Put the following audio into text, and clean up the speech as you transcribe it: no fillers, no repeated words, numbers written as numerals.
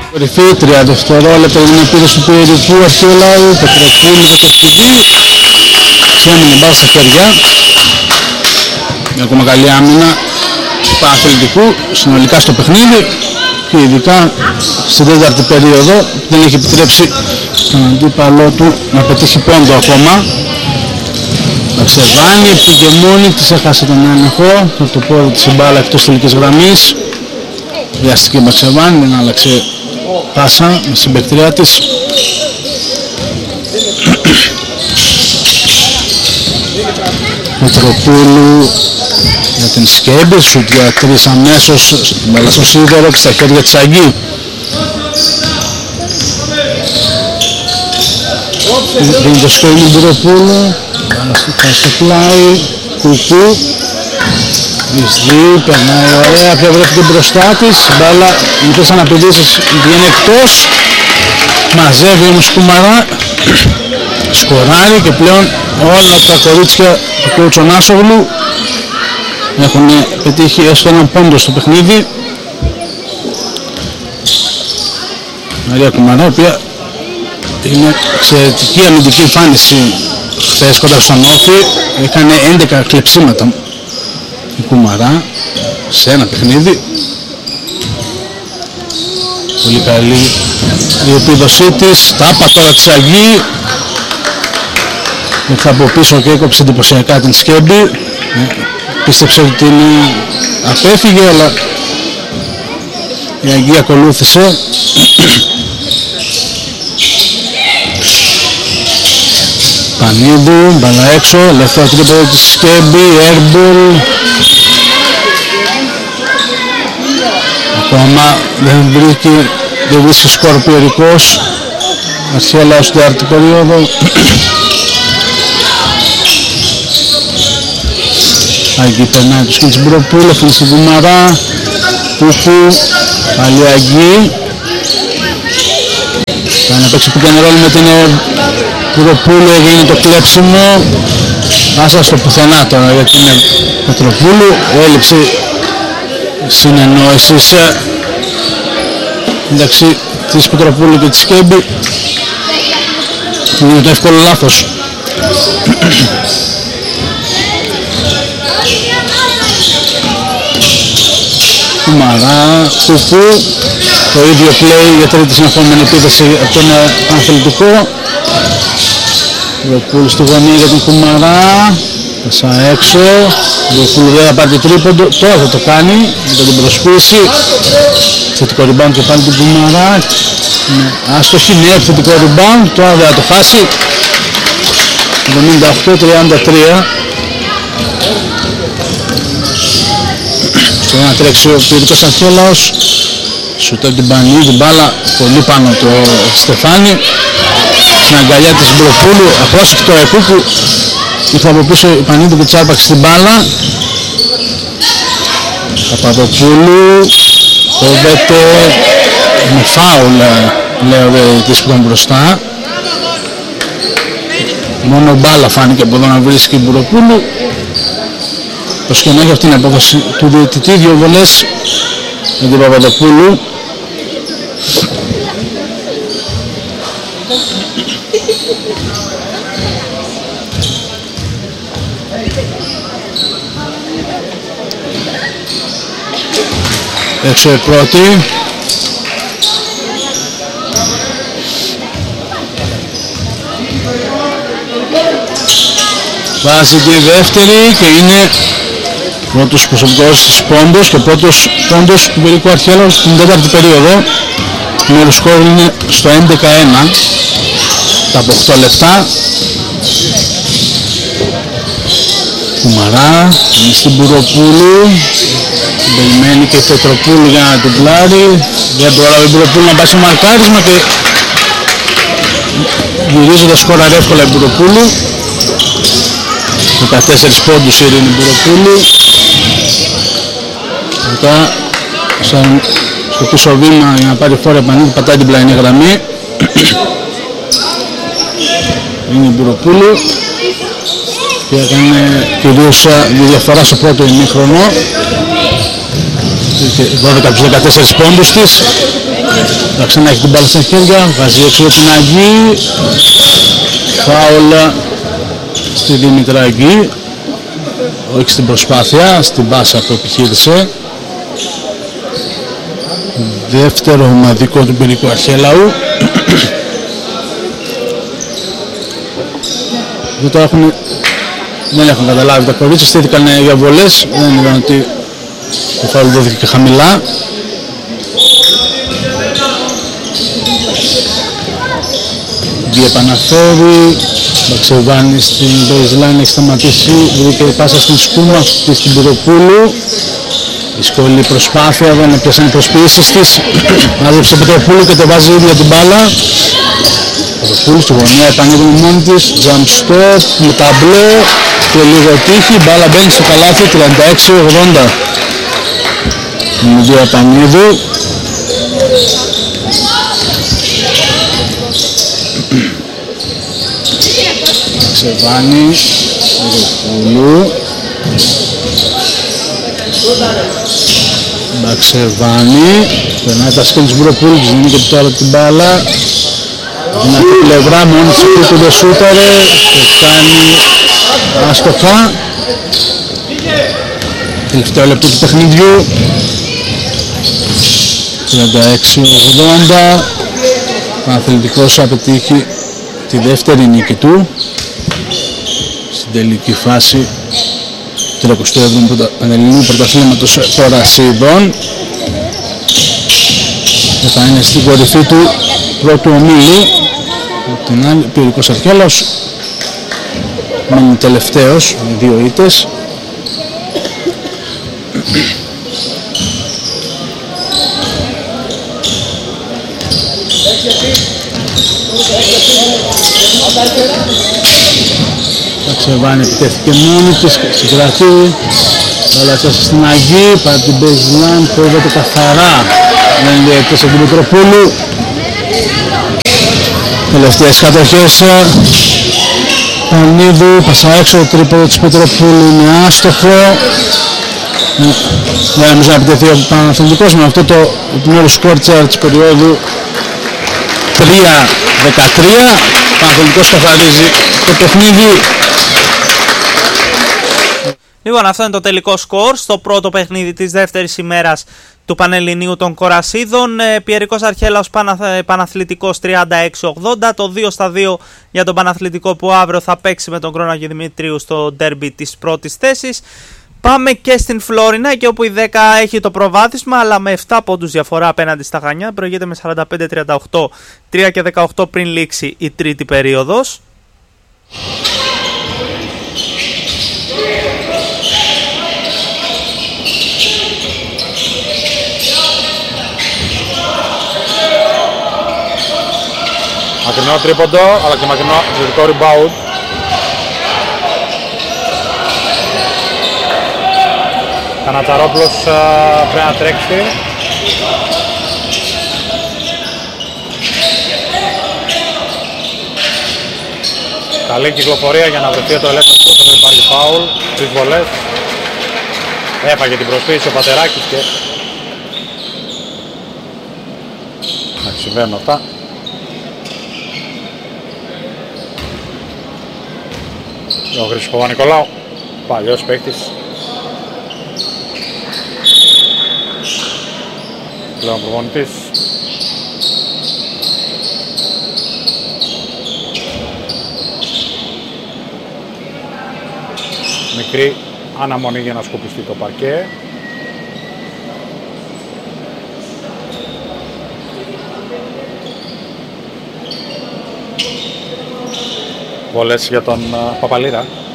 Κορυφή, 30 δευτερόλεπτα για την επίδοση του Ερικού Αρχαιολάου. Πετροπούλου με το σκηδί. Ξέμεινε μπάλα στα χέρια. Ακόμα καλή άμυνα του Παναθηναϊκού συνολικά στο παιχνίδι και ειδικά στην τέταρτη περίοδο δεν έχει επιτρέψει στον αντίπαλό του να πετύχει πόντο ακόμα. Μαξεβάνη πήγε μόνη της, έχασε τον έλεγχο με το πόδι της η μπάλα εκτός τελικής γραμμής. Βιαστική Μαξεβάνη, δεν άλλαξε πάσα με συμπαικτριά της. Μητροπούλου για την Σκέμπη, σουτ για τρεις αμέσως, μπάλα στο σίδερο και στα χέρια της Αγγί. Δίνει το σκέλι Μητροπούλου, μπάλα στο πλάι, Κουκού. Βυσδί, περνάει ωραία, πια βρέθηκε μπροστά της, μπάλα μικρές αναπηδήσεις βγαίνει εκτός. Μαζεύει όμως Κουμαρά, σκοράρει και πλέον όλα τα κορίτσια του κόουτσου Νάσογλου έχουν πετύχει έστω έναν πόντο στο παιχνίδι. Μαρία Κουμαρά, η οποία είναι εξαιρετική αμυντική εμφάνιση χθες κοντά στον Όφη, έκανε 11 κλεψίματα η Κουμαρά σε ένα παιχνίδι. Πολύ καλή η επίδοσή της, τάπα τώρα της Αγγί. Ήρθε από πίσω και έκοψε εντυπωσιακά την Σκέμπη. Πίστεψε ότι την απέφυγε, αλλά η Αγγί ακολούθησε. Πανίδου, μπαλά έξω, λεφτά τρίποδο της Σκέμπη, airball. Ακόμα δεν βρίσκει σκορ ποιορικός. Αρχιέλαος στην τέταρτη περίοδο. Αγγί περνάει το σκύλι της Μπροπούλου, αυτή στην Κουμαρά. Κούκου, πάλι Αγγί. Πάει να παίξει pick and roll με την Πουροπούλου, έγινε το κλέψιμο. Άσα στο πουθενά τώρα για την Πετροπούλου. Έλλειψη συνεννόησης εντάξει της Πετροπούλου και της Σκέμπη. Είναι το εύκολο λάθος. Κουμαρά, Κουκού. Το ίδιο play για τρίτη συνεχόμενη επίθεση από τον Παναθηναϊκό. Βουροπούλου στη γωνία για την Κουμαρά. Πέσα έξω. Βουροπούλου δεν θα πάρει το τρίποντο. Τώρα θα το κάνει για την προσποίηση. Θετικό rebound και πάλι την Κουμαρά. Άστοχη, ναι, θετικό rebound. Τώρα δεν θα το χάσει. 78-33. Στο να τρέξει ο Πυρικός Αρχιέλαος. Σουτάει την Πανίδη, μπάλα πολύ πάνω το Στεφάνι. Στην αγκαλιά της Μπροπούλου, απρόσεκτο Εκούκου. Ήρθε από πίσω η Πανίδη που της άρπαξε την μπάλα. Παπαδοπούλου, κόβεται με φάουλ, λέω της που ήταν μπροστά. Μόνο μπάλα φάνηκε από εδώ να βρίσκει η Μπροπούλου. Πως και να έχει αυτή την απόφαση του διαιτητή, 2 βολές με την Παπαδοπούλου. Έξω η πρώτη. Βάζει τη δεύτερη και είναι πρώτος προσωπικός της πόντος και πρώτος πόντος του Πυρικού Αρχιέλαου στην τέταρτη περίοδο. Το σκορ είναι στο 11-1 τα από 8 λεπτά. Κουμαρά, είναι στην Μπουροπούλου. Περιμένει και η Πετροπούλου για να την πλάρει. Δεν πρόλαβε η Μπουροπούλου να πάει στο μαρκάρισμα και γυρίζοντας σκοράρει εύκολα η Μπουροπούλου. 14 πόντους η Ειρήνη Μπουροπούλου. Μετά στο πίσω βήμα για να πάρει φόρα Πανίδη, πατάει την πλαϊνή γραμμή. Είναι η Μπουροπούλου και έκανε κυρίως τη διαφορά στο πρώτο ημίχρονο. 12 από τους 14 πόντους της. Θα ξανά έχει την μπάλα στα χέρια, βάζει έξω την Αγγί. Φάουλα στη Δήμητρα Αγγί, όχι στην προσπάθεια, στην πάσα που επιχείρησε. Δεύτερο ομαδικό του Πυρηνικού Αρχέλαου. Δεν έχουν καταλάβει τα κορίτσια, στήθηκαν για βολές, δεν είδαν ότι το φάουλ δόθηκε και χαμηλά. Δι επαναφέρει, Μπαξεβάνη στην baseline, έχει σταματήσει, βρήκε η πάσα στην Σκούμα, αυτή στην Πυροπούλου. Δύσκολη προσπάθεια, δεν έπιασαν οι προσποιήσεις της. Μάζεψε ο Πετροπούλου και το βάζει ίδια την μπάλα. Πετροπούλου στη γωνία, επανήλθε μόνη της, jump stop, με ταμπλό και λίγο τύχη. Η μπάλα μπαίνει στο καλάθι, 36-80. Μηδία Πανίδου. Ξεβάνη, Πετροπούλου. Μπαξεβάνη, περνάει τα σκέλη της Μπουροπούλου, της δίνει και τώρα την μπάλα. Δυνατή πλευρά, μόνη της που δεν σούταρε και κάνει άστοχα. Τελευταίο λεπτό του παιχνιδιού, 36-80. Ο Αθλητικός θα πετύχει τη δεύτερη νίκη του στην τελική φάση του 37ου Πανελληνίου Πρωταθλήματος Θωρασίδων και θα είναι στην κορυφή του πρώτου ομίλου. Από την άλλη, ο Πυρηνικός Αρχέλαος μένει τελευταίος με 2 ήττες. Θα Ξεβάνη επιτέθηκε μόνη της, συγκρατεί, όλα έφτασε στην Αγγί, πάρει την baseline, κόβεται καθαρά, δεν διέκτησε την Πετροπούλου. Τελευταίες κατοχές, Πανίδου, πασά έξω, το τρίποδο της Πετροπούλου είναι άστοχο. Δεν νομίζω να επιτεθεί ο Παναθηναϊκός με αυτό το επιμέρους σκόρτσαρ της περίοδου 3-13. Ο Παναθηναϊκός καθαρίζει το παιχνίδι. Λοιπόν, αυτό είναι το τελικό σκορ στο πρώτο παιχνίδι της δεύτερης ημέρας του Πανελληνίου των Κορασίδων. Πυρηνικός Αρχέλαος Παναθλητικός 36-80. Το 2-2 για τον Παναθλητικό που αύριο θα παίξει με τον Κρόνα και Δημητρίου στο ντέρμπι της πρώτης θέσης. Πάμε και στην Φλόρινα, εκεί όπου η 10 έχει το προβάδισμα, αλλά με 7 πόντους διαφορά απέναντι στα Χανιά. Προηγείται με 45-38, 3 και 18 πριν λήξει η τρίτη περίοδος. Μακρινό τρίποντο, αλλά και μακρινό θετικό rebound. Κανατσαρόπουλος πρέπει να τρέξει. Καλή κυκλοφορία για να βρεθεί το ελεύθερο σούτ, δεν υπάρχει φάουλ. 3 βολές. Έφαγε την προσποίηση ο Πατεράκης και... να συμβαίνουν αυτά. Ο Χρήστος Παπα-Νικολάου, παλιός παίκτης. Πλέον προπονητής. Μικρή αναμονή για να σκουπιστεί το παρκέ. Βολές για τον Παπαλήρα.